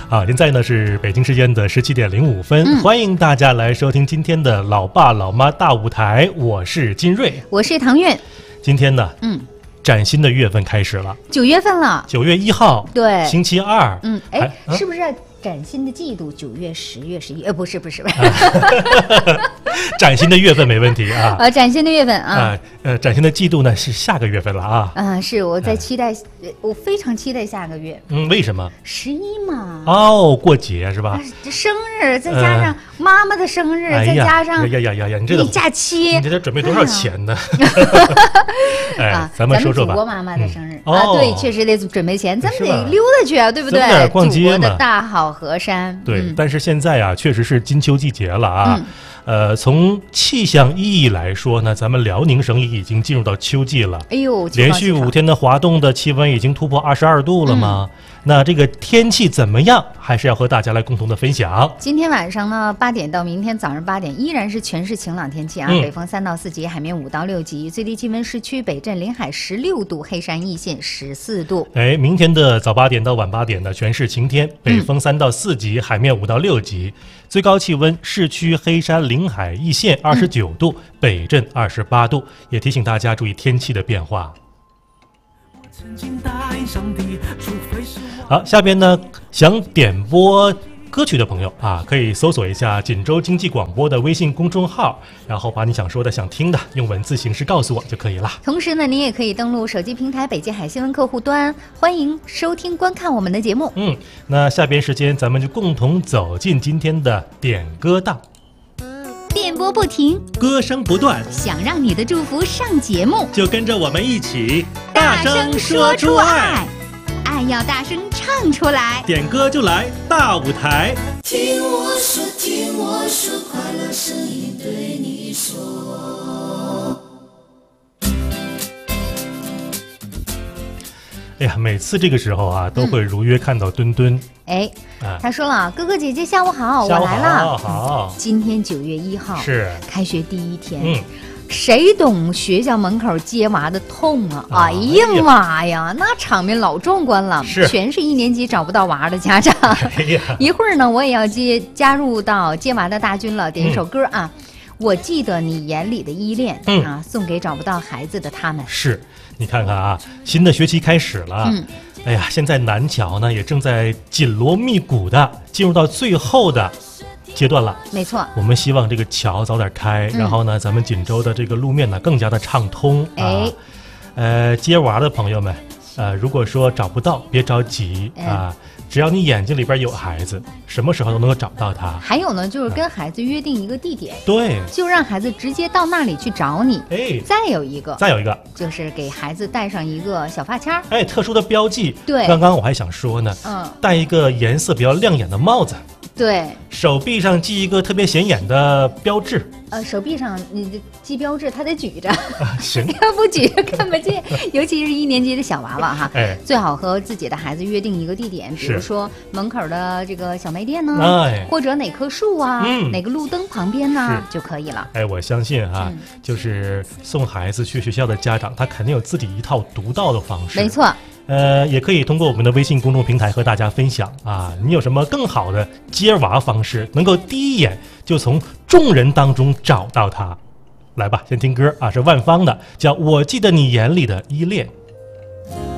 现在呢是北京时间的17:05，欢迎大家来收听今天的老爸老妈大舞台，我是金瑞， 我是唐韵。 今天呢，崭新的月份开始了 ，9月份了 ，9月1号， 对， 星期二， 是不是崭新的季度？9月、10月、11，不是， 崭新的月份没问题啊。 崭新的月份啊， 崭新的季度呢是下个月份了啊。 是我在期待，我非常期待下个月。 为什么 ？11嘛。 哦，过节是吧？ 生日再加上妈妈的生日，再加上你这假期， 你这准备多少钱呢？咱们说说吧。 祖国妈妈的生日对，确实得准备钱，咱们得溜达去啊，对不对？ 逛街嘛。 祖国的大好河山。 对，但是现在确实是金秋季节了啊。从气象意义来说呢，咱们辽宁省已经进入到秋季了。 哎呦， 连续5天的滑动的气温已经突破22度了吗？那这个天气怎么样？还是要和大家来共同的分享。 今天晚上呢8点到明天早上8点，依然是全市晴朗天气啊。北风3到4级，海面5到6级，最低气温市区北镇临海16度，黑山易县14度。 明天的早8点到晚8点呢，全市晴天，北风3到4级，海面5到6级，最高气温市区黑山临海易县29度，北镇28度。也提醒大家注意天气的变化。好，下边呢，想点播歌曲的朋友可以搜索一下锦州经济广播的微信公众号，然后把你想说的、想听的用文字形式告诉我就可以了。 同时呢，您也可以登录手机平台北京海新闻客户端，欢迎收听观看我们的节目。 那下边时间咱们就共同走进今天的点歌档。 电波不停， 歌声不断， 想让你的祝福上节目， 就跟着我们一起大声说出爱，爱要大声唱出来， 点歌就来大舞台。 听我说，听我说，快乐声音对你说。 每次这个时候都会如约看到墩墩。 他说了，哥哥姐姐下午好，我来了。 好， 今天9月1号是开学第1天。谁懂学校门口接娃的痛啊！哎呀妈呀，那场面老壮观了，全是1年级找不到娃的家长。一会儿呢，我也要加入到接娃的大军了，点一首歌啊。我记得你眼里的依恋送给找不到孩子的他们。 是，你看看新的学期开始了。现在南桥呢也正在紧锣密鼓的进入到最后的阶段了。 没错， 我们希望这个桥早点开，然后呢，咱们锦州的这个路面呢更加的畅通。接娃的朋友们，如果说找不到，别着急只要你眼睛里边有孩子，什么时候都能够找到他。 还有呢，就是跟孩子约定一个地点， 对， 就让孩子直接到那里去找你。再有一个，就是给孩子戴上一个小发签特殊的标记。 对， 刚刚我还想说呢，戴一个颜色比较亮眼的帽子。 对， 手臂上系一个特别显眼的标志。 手臂上你的系标志，他得举着。 行， 要不举着看不见。尤其是1年级的小娃娃最好和自己的孩子约定一个地点，比如说门口的这个小卖店呢，或者哪棵树哪个路灯旁边呢就可以了。 我相信就是送孩子去学校的家长，他肯定有自己一套独到的方式。 没错。 也可以通过我们的微信公众平台和大家分享你有什么更好的接娃方式，能够第一眼就从众人当中找到他。来吧，先听歌是万芳的，叫《我记得你眼里的依恋》。